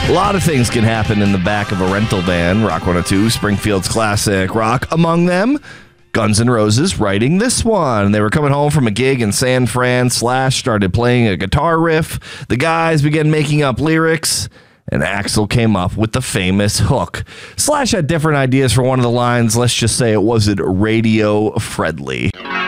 A lot of things can happen in the back of a rental van. Rock 102, Springfield's classic rock. Among them, Guns N' Roses writing this one. They were coming home from a gig in San Fran. Slash started playing a guitar riff. The guys began making up lyrics, and Axl came up with the famous hook. Slash had different ideas for one of the lines. Let's just say it wasn't radio friendly.